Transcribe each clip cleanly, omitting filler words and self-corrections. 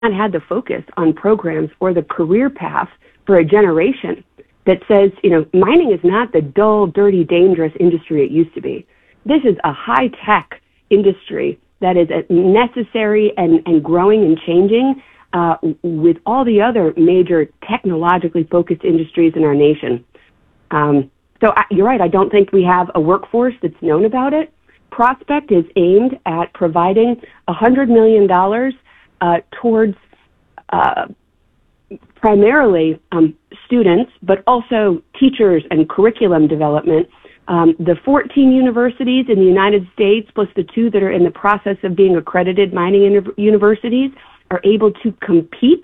not had the focus on programs or the career path for a generation that says, mining is not the dull, dirty, dangerous industry it used to be. This is a high-tech industry that is necessary and growing and changing with all the other major technologically focused industries in our nation. You're right. I don't think we have a workforce that's known about it. Prospect is aimed at providing $100 million towards primarily students, but also teachers and curriculum development. The 14 universities in the United States, plus the 2 that are in the process of being accredited mining universities, are able to compete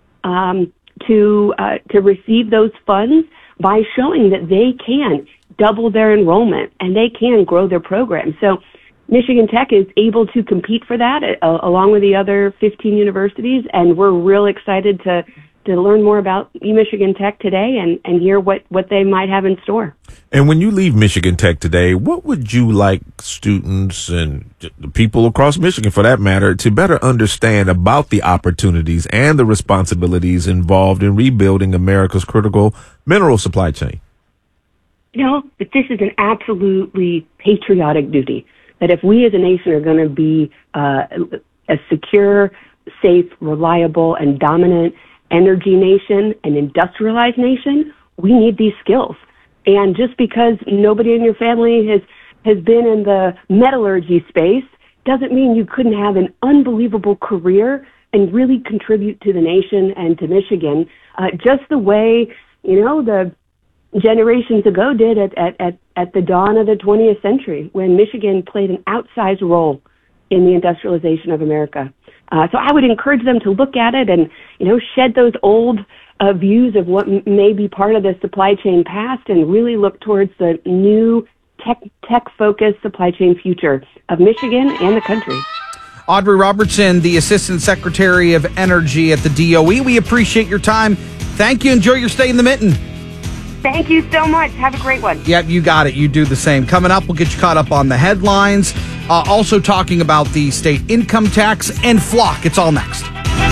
to receive those funds by showing that they can double their enrollment and they can grow their program. So Michigan Tech is able to compete for that along with the other 15 universities, and we're real excited to learn more about Michigan Tech today and hear what they might have in store. And when you leave Michigan Tech today, what would you like students and the people across Michigan, for that matter, to better understand about the opportunities and the responsibilities involved in rebuilding America's critical mineral supply chain? That this is an absolutely patriotic duty, that if we as a nation are going to be a secure, safe, reliable, and dominant energy nation, an industrialized nation, we need these skills. And just because nobody in your family has been in the metallurgy space doesn't mean you couldn't have an unbelievable career and really contribute to the nation and to Michigan, just the way, the generations ago did at the dawn of the 20th century, when Michigan played an outsized role in the industrialization of America. So I would encourage them to look at it and, shed those old views of what may be part of the supply chain past and really look towards the new tech-focused supply chain future of Michigan and the country. Audrey Robertson, the Assistant Secretary of Energy at the DOE. We appreciate your time. Thank you. Enjoy your stay in the Mitten. Thank you so much. Have a great one. Yep, you got it. You do the same. Coming up, we'll get you caught up on the headlines. Also talking about the state income tax and FLOC. It's all next.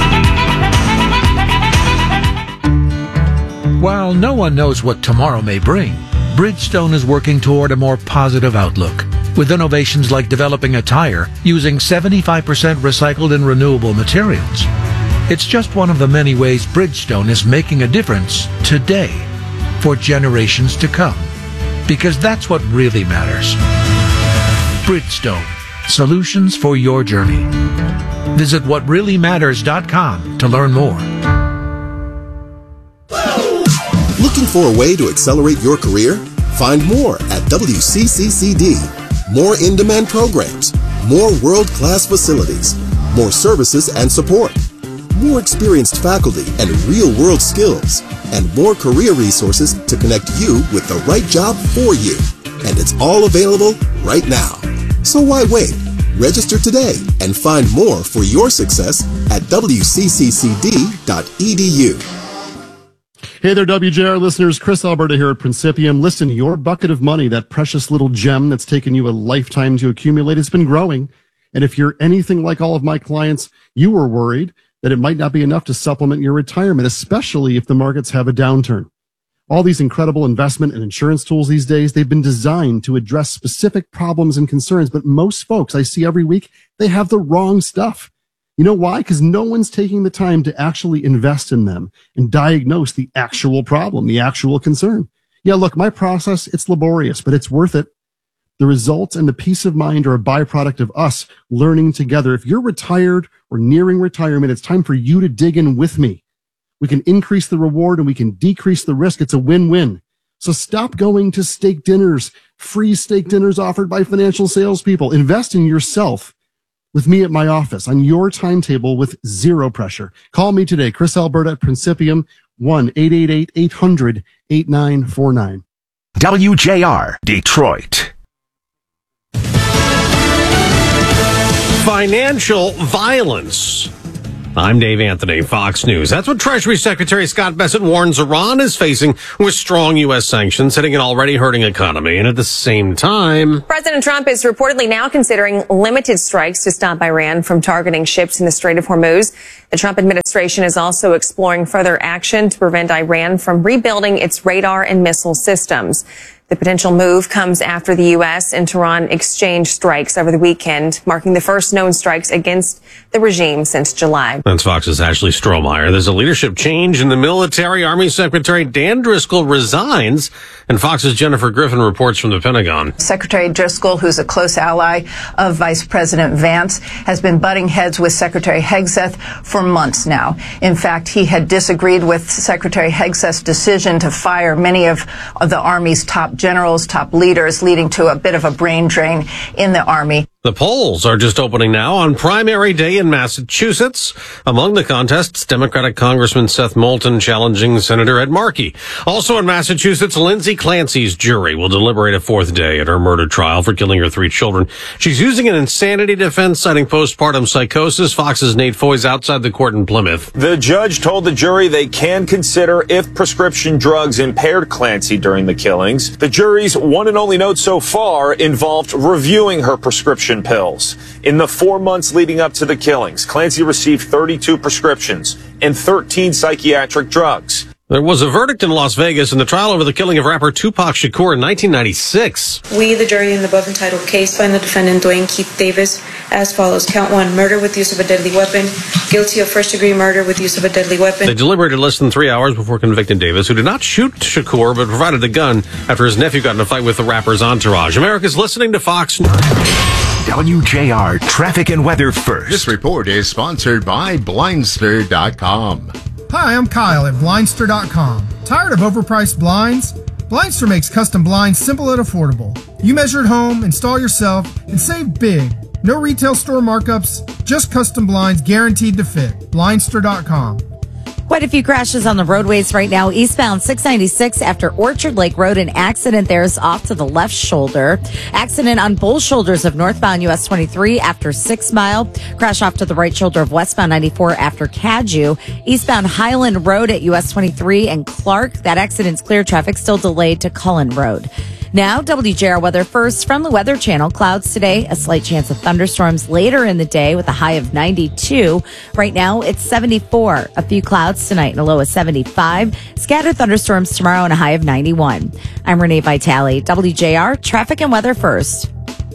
While no one knows what tomorrow may bring, Bridgestone is working toward a more positive outlook, with innovations like developing a tire using 75% recycled and renewable materials. It's just one of the many ways Bridgestone is making a difference today for generations to come, because that's what really matters. Bridgestone, solutions for your journey. Visit whatreallymatters.com to learn more. Looking for a way to accelerate your career? Find more at WCCCD. More in-demand programs, more world-class facilities, more services and support, more experienced faculty and real-world skills, and more career resources to connect you with the right job for you. And it's all available right now. So why wait? Register today and find more for your success at wcccd.edu. Hey there, WJR listeners. Chris Alberta here at Principium. Listen, your bucket of money, that precious little gem that's taken you a lifetime to accumulate, it's been growing. And if you're anything like all of my clients, you were worried that it might not be enough to supplement your retirement, especially if the markets have a downturn. All these incredible investment and insurance tools these days, they've been designed to address specific problems and concerns. But most folks I see every week, they have the wrong stuff. You know why? Because no one's taking the time to actually invest in them and diagnose the actual problem, the actual concern. Yeah, look, my process, it's laborious, but it's worth it. The results and the peace of mind are a byproduct of us learning together. If you're retired or nearing retirement, it's time for you to dig in with me. We can increase the reward and we can decrease the risk. It's a win-win. So stop going to steak dinners, free steak dinners offered by financial salespeople. Invest in yourself with me at my office on your timetable with zero pressure. Call me today, Chris Alberta at Principium, 1-888-800-8949. WJR, Detroit. Financial violence I'm Dave Anthony, Fox News. That's what Treasury Secretary Scott Bessent warns Iran is facing with strong U.S. sanctions hitting an already hurting economy. And at the same time, President Trump is reportedly now considering limited strikes to stop Iran from targeting ships in the Strait of Hormuz. The Trump administration is also exploring further action to prevent Iran from rebuilding its radar and missile systems. The potential move comes after the U.S. and Tehran exchanged strikes over the weekend, marking the first known strikes against the regime since July. That's Fox's Ashley Strohmeyer. There's a leadership change in the military. Army Secretary Dan Driscoll resigns, and Fox's Jennifer Griffin reports from the Pentagon. Secretary Driscoll, who's a close ally of Vice President Vance, has been butting heads with Secretary Hegseth for months now. In fact, he had disagreed with Secretary Hegseth's decision to fire many of the Army's top generals, top leaders, leading to a bit of a brain drain in the Army. The polls are just opening now on primary day in Massachusetts. Among the contests, Democratic Congressman Seth Moulton challenging Senator Ed Markey. Also in Massachusetts, Lindsay Clancy's jury will deliberate a fourth day at her murder trial for killing her 3 children. She's using an insanity defense citing postpartum psychosis. Fox's Nate Foy's outside the court in Plymouth. The judge told the jury they can consider if prescription drugs impaired Clancy during the killings. The jury's one and only note so far involved reviewing her prescription pills. In the 4 months leading up to the killings, Clancy received 32 prescriptions and 13 psychiatric drugs. There was a verdict in Las Vegas in the trial over the killing of rapper Tupac Shakur in 1996. We, the jury in the above entitled case, find the defendant Dwayne Keith Davis as follows. Count 1, murder with use of a deadly weapon. Guilty of first-degree murder with use of a deadly weapon. They deliberated less than 3 hours before convicting Davis, who did not shoot Shakur but provided the gun after his nephew got in a fight with the rapper's entourage. America's listening to Fox News. WJR Traffic and Weather First. This report is sponsored by Blindster.com. Hi, I'm Kyle at Blindster.com. Tired of overpriced blinds? Blindster makes custom blinds simple and affordable. You measure at home, install yourself, and save big. No retail store markups, just custom blinds guaranteed to fit. Blindster.com. Quite a few crashes on the roadways right now. Eastbound 696 after Orchard Lake Road. An accident there is off to the left shoulder. Accident on both shoulders of northbound US 23 after 6 Mile. Crash off to the right shoulder of westbound 94 after Cadju. Eastbound Highland Road at US 23 and Clark. That accident's clear. Traffic still delayed to Cullen Road. Now, WJR weather first from the Weather Channel. Clouds today, a slight chance of thunderstorms later in the day with a high of 92. Right now, it's 74. A few clouds tonight and a low of 75. Scattered thunderstorms tomorrow and a high of 91. I'm Renee Vitale, WJR Traffic and Weather First.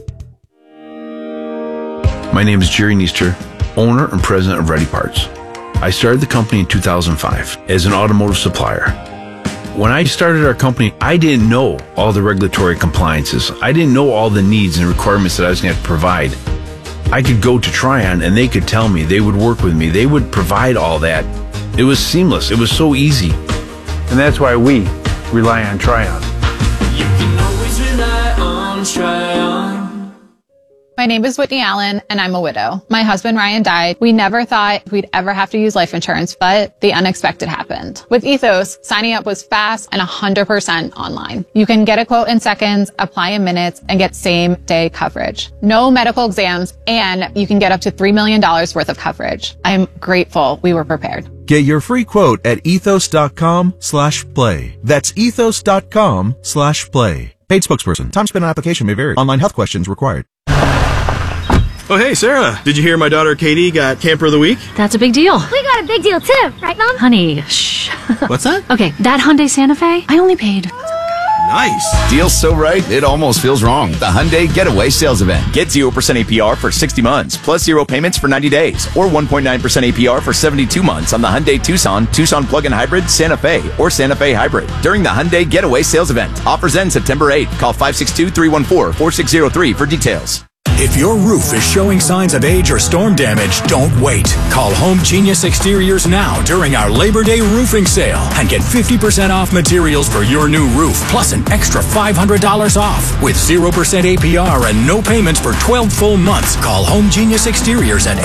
My name is Jerry Neester, owner and president of Ready Parts. I started the company in 2005 as an automotive supplier. When I started our company, I didn't know all the regulatory compliances. I didn't know all the needs and requirements that I was going to have to provide. I could go to Tryon and they could tell me, they would work with me, they would provide all that. It was seamless. It was so easy. And that's why we rely on Tryon. You can always rely on Tryon. My name is Whitney Allen, and I'm a widow. My husband, Ryan, died. We never thought we'd ever have to use life insurance, but the unexpected happened. With Ethos, signing up was fast and 100% online. You can get a quote in seconds, apply in minutes, and get same-day coverage. No medical exams, and you can get up to $3 million worth of coverage. I'm grateful we were prepared. Get your free quote at ethos.com/play. That's ethos.com/play. Paid spokesperson. Time spent on application may vary. Online health questions required. Oh, hey, Sarah. Did you hear my daughter Katie got Camper of the Week? That's a big deal. We got a big deal, too. Right, Mom? Honey, shh. What's that? Okay, that Hyundai Santa Fe, I only paid... Nice. Deal's so right, it almost feels wrong. The Hyundai Getaway Sales Event. Get 0% APR for 60 months, plus 0 payments for 90 days, or 1.9% APR for 72 months on the Hyundai Tucson, Tucson Plug-in Hybrid, Santa Fe, or Santa Fe Hybrid. During the Hyundai Getaway Sales Event. Offers end September 8th. Call 562-314-4603 for details. If your roof is showing signs of age or storm damage, don't wait. Call Home Genius Exteriors now during our Labor Day roofing sale and get 50% off materials for your new roof, plus an extra $500 off. With 0% APR and no payments for 12 full months, call Home Genius Exteriors at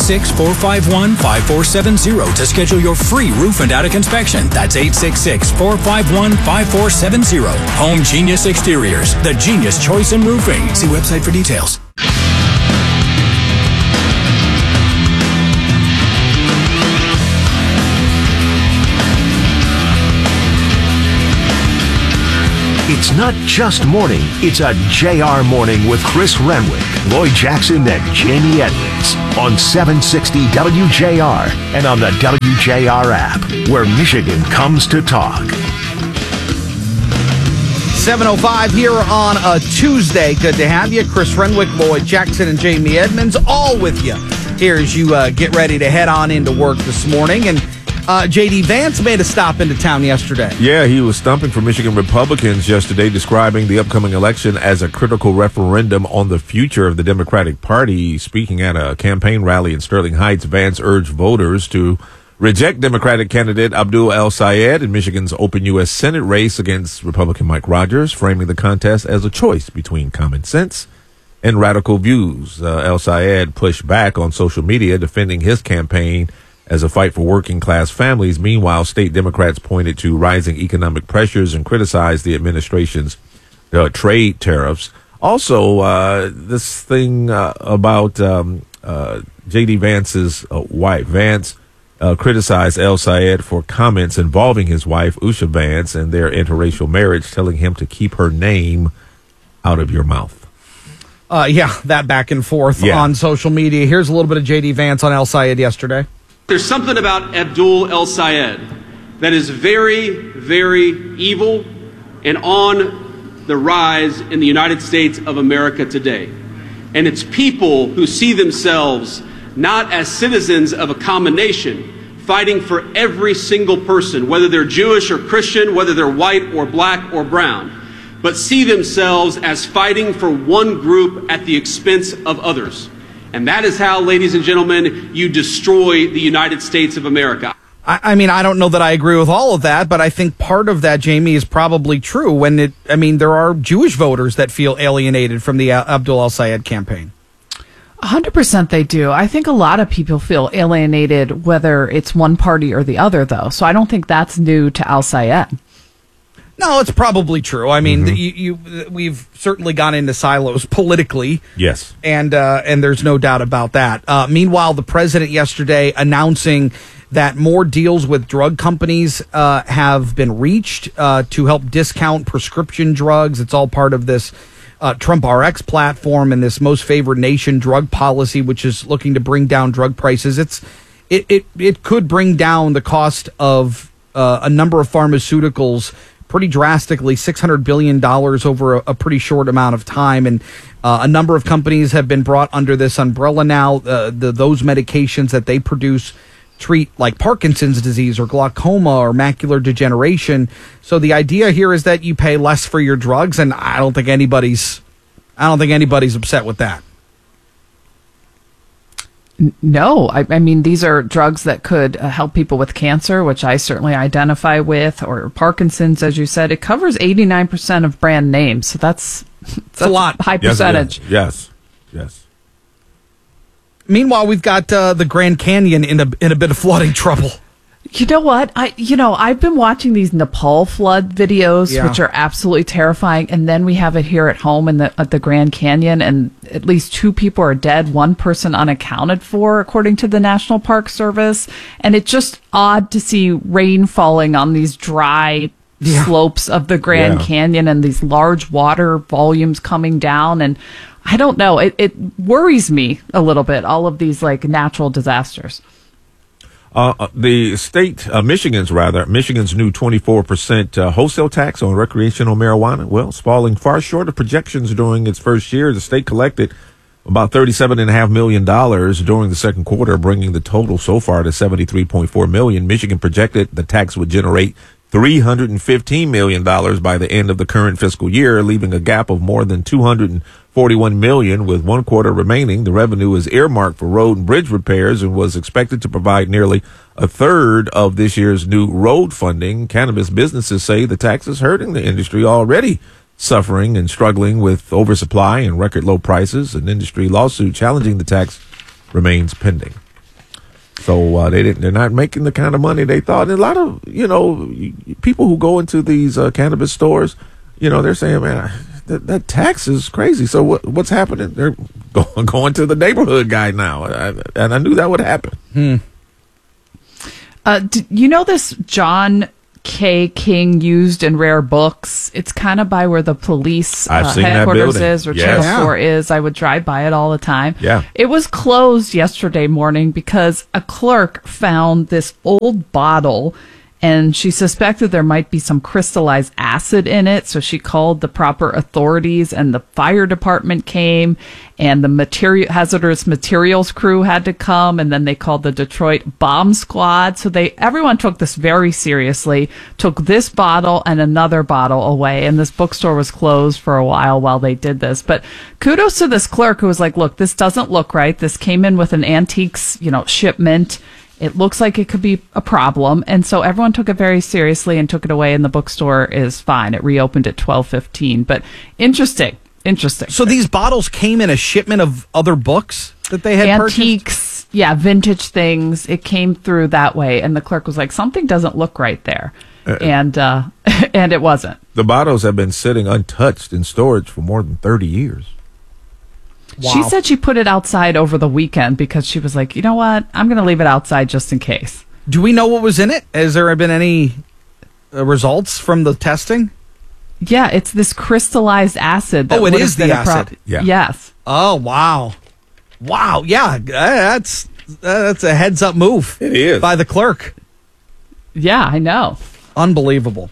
866-451-5470 to schedule your free roof and attic inspection. That's 866-451-5470. Home Genius Exteriors, the genius choice in roofing. See website for details. It's not just morning, it's a JR morning with Chris Renwick, Lloyd Jackson, and Jamie Edmonds on 760 WJR and on the WJR app, where Michigan comes to talk. 7:05 here on a Tuesday. Good to have you. Chris Renwick, Lloyd Jackson, and Jamie Edmonds all with you here as you get ready to head on into work this morning. And J.D. Vance made a stop into town yesterday. Yeah, he was stumping for Michigan Republicans yesterday, describing the upcoming election as a critical referendum on the future of the Democratic Party. Speaking at a campaign rally in Sterling Heights, Vance urged voters to reject Democratic candidate Abdul El-Sayed in Michigan's open U.S. Senate race against Republican Mike Rogers, framing the contest as a choice between common sense and radical views. El-Sayed pushed back on social media, defending his campaign as a fight for working-class families. Meanwhile, state Democrats pointed to rising economic pressures and criticized the administration's trade tariffs. Also, this thing about J.D. Vance's wife. Vance criticized El-Sayed for comments involving his wife, Usha Vance, and their interracial marriage, telling him to keep her name out of your mouth. That back and forth on social media. Here's a little bit of J.D. Vance on El-Sayed yesterday. There's something about Abdul El-Sayed that is very, very evil and on the rise in the United States of America today. And it's people who see themselves not as citizens of a common nation, fighting for every single person, whether they're Jewish or Christian, whether they're white or black or brown, but see themselves as fighting for one group at the expense of others. And that is how, ladies and gentlemen, you destroy the United States of America. I mean, I don't know that I agree with all of that, but I think part of that, Jamie, is probably true. There are Jewish voters that feel alienated from the Abdul El-Sayed campaign. 100% they do. I think a lot of people feel alienated, whether it's one party or the other, though. So I don't think that's new to El-Sayed. No, it's probably true. I mean, we've certainly gone into silos politically. Yes. And there's no doubt about that. Meanwhile, the president yesterday announcing that more deals with drug companies have been reached to help discount prescription drugs. It's all part of this Trump RX platform and this most favored nation drug policy, which is looking to bring down drug prices. It could bring down the cost of a number of pharmaceuticals pretty drastically, $600 billion over a pretty short amount of time. And a number of companies have been brought under this umbrella now. Those medications that they produce treat like Parkinson's disease or glaucoma or macular degeneration. So the idea here is that you pay less for your drugs, and I don't think anybody's upset with that. No, I mean, these are drugs that could help people with cancer, which I certainly identify with, or Parkinson's, as you said. It covers 89% of brand names, so that's a lot, high percentage. Yes. Meanwhile, we've got the Grand Canyon in a bit of flooding trouble. You know what? I've been watching these Nepal flood videos, which are absolutely terrifying. And then we have it here at home at the Grand Canyon, and at least 2 people are dead, 1 person unaccounted for, according to the National Park Service. And it's just odd to see rain falling on these dry slopes of the Grand Canyon and these large water volumes coming down. And I don't know, it worries me a little bit, all of these like natural disasters. The state, Michigan's new 24% wholesale tax on recreational marijuana, well, it's falling far short of projections during its first year. The state collected about $37.5 million during the second quarter, bringing the total so far to $73.4 million. Michigan projected the tax would generate $315 million by the end of the current fiscal year, leaving a gap of more than $241 million with 1 quarter remaining. The revenue is earmarked for road and bridge repairs and was expected to provide nearly a third of this year's new road funding. Cannabis businesses say the tax is hurting the industry, already suffering and struggling with oversupply and record low prices. An industry lawsuit challenging the tax remains pending. So they're not making the kind of money they thought. And a lot of, people who go into these cannabis stores, they're saying, man, that tax is crazy. So what's happening? They're going to the neighborhood guy now. And I knew that would happen. Do you know this John K. King Used and Rare Books. It's kind of by where the police I've seen that headquarters building. is or Yes. Channel Yeah. 4 is. I would drive by it all the time. Yeah. It was closed yesterday morning because a clerk found this old bottle and she suspected there might be some crystallized acid in it. So she called the proper authorities and the fire department came and the hazardous materials crew had to come. And then they called the Detroit bomb squad. So everyone took this very seriously, took this bottle and another bottle away. And this bookstore was closed for a while they did this. But kudos to this clerk who was like, look, this doesn't look right. This came in with an antiques, shipment. It looks like it could be a problem. And so everyone took it very seriously and took it away, and the bookstore is fine. It reopened at 12:15. But interesting. So these bottles came in a shipment of other books that they had Antiques, yeah, vintage things. It came through that way. And the clerk was like, something doesn't look right there. And it wasn't. The bottles have been sitting untouched in storage for more than 30 years. Wow. She said she put it outside over the weekend because she was like, you know what? I'm going to leave it outside just in case. Do we know what was in it? Has there been any results from the testing? Yeah, it's this crystallized acid. It is the acid. Yeah. Yes. Oh, wow. Wow. Yeah, that's a heads up move. It is. By the clerk. Yeah, I know. Unbelievable.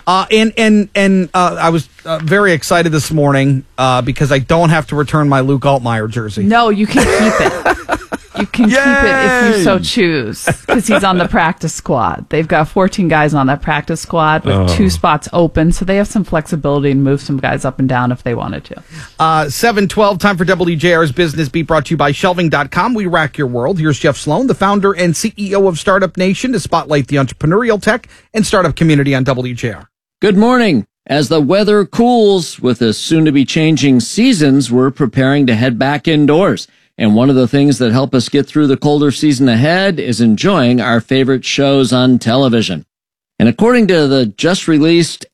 And I was very excited this morning because I don't have to return my Luke Altmaier jersey. No, you can keep it. You can keep it if you so choose because he's on the practice squad. They've got 14 guys on that practice squad with 2 spots open, so they have some flexibility to move some guys up and down if they wanted to. 7:12, time for WJR's Business Beat, brought to you by Shelving.com. We rack your world. Here's Jeff Sloan, the founder and CEO of Startup Nation, to spotlight the entrepreneurial tech and startup community on WJR. Good morning. As the weather cools with the soon-to-be changing seasons, we're preparing to head back indoors. And one of the things that help us get through the colder season ahead is enjoying our favorite shows on television. And according to the just-released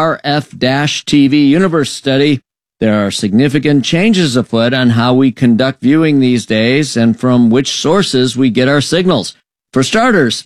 ARF-TV Universe study, there are significant changes afoot on how we conduct viewing these days and from which sources we get our signals. For starters,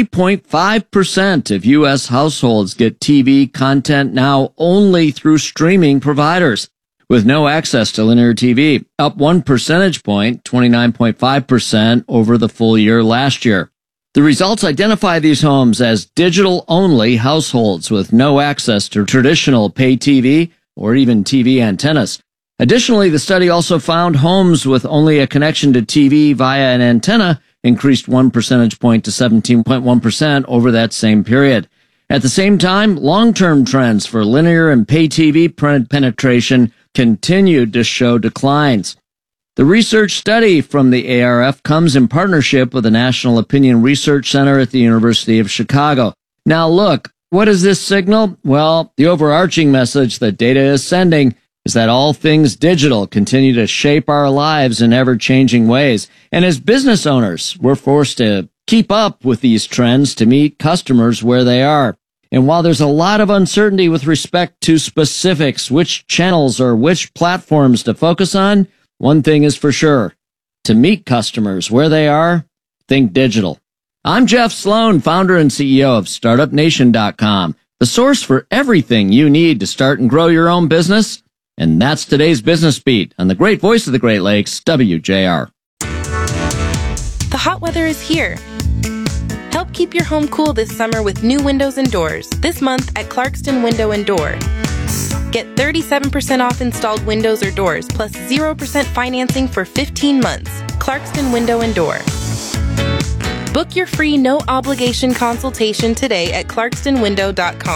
30.5% of U.S. households get TV content now only through streaming providers, with no access to linear TV, up 1 percentage point, 29.5% over the full year last year. The results identify these homes as digital-only households with no access to traditional pay TV or even TV antennas. Additionally, the study also found homes with only a connection to TV via an antenna increased 1 percentage point to 17.1% over that same period. At the same time, long-term trends for linear and pay TV penetration continued to show declines. The research study from the ARF comes in partnership with the National Opinion Research Center at the University of Chicago. Now look, what does this signal? Well, the overarching message that data is sending is that all things digital continue to shape our lives in ever-changing ways. And as business owners, we're forced to keep up with these trends to meet customers where they are. And while there's a lot of uncertainty with respect to specifics, which channels or which platforms to focus on, one thing is for sure. To meet customers where they are, think digital. I'm Jeff Sloan, founder and CEO of StartupNation.com, the source for everything you need to start and grow your own business. And that's today's Business Beat on the great voice of the Great Lakes, WJR. The hot weather is here. Help keep your home cool this summer with new windows and doors. This month at Clarkston Window and Door. Get 37% off installed windows or doors, plus 0% financing for 15 months. Clarkston Window and Door. Book your free no-obligation consultation today at clarkstonwindow.com.